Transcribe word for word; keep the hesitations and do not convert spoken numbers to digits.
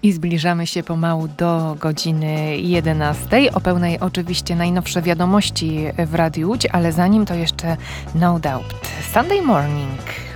I zbliżamy się pomału do godziny jedenastej. O pełnej oczywiście najnowsze wiadomości w Radiu Łódź, ale zanim to jeszcze No Doubt. Sunday Morning.